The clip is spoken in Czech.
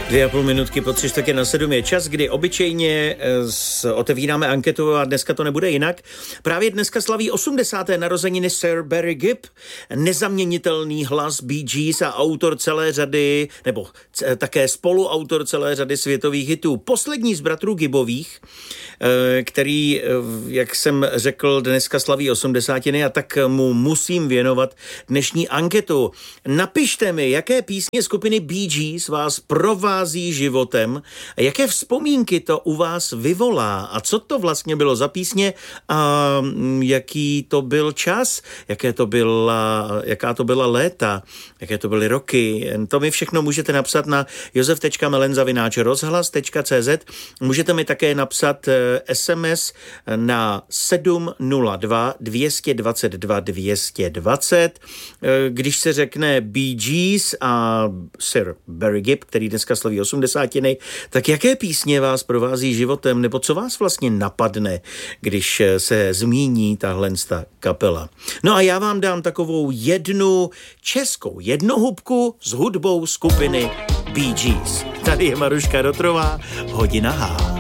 2,5 minutky po 6:45 je čas, kdy obyčejně otevíráme anketu a dneska to nebude jinak. Právě dneska slaví 80. narozeniny Sir Barry Gibb, nezaměnitelný hlas Bee Gees a autor celé řady, nebo také spoluautor celé řady světových hitů. Poslední z bratrů Gibbových, který, jak jsem řekl, dneska slaví 80. a tak mu musím věnovat dnešní anketu. Napište mi, jaké písně skupiny Bee Gees vás provází životem, jaké vzpomínky to u vás vyvolá a co to vlastně bylo za písně a jaký to byl čas, jaká to byla léta, jaké to byly roky. To mi všechno můžete napsat na josef.melen@rozhlas.cz. Můžete mi také napsat SMS na 702 222 220. Když se řekne Bee Gees a Sir Barry Gibb, který dneska slaví 80, tak jaké písně vás provází životem, nebo co vás vlastně napadne, když se zmíní tahle kapela. No a já vám dám takovou jednu českou jednohubku s hudbou skupiny Bee Gees. Tady je Maruška Rotrová, Hodina H.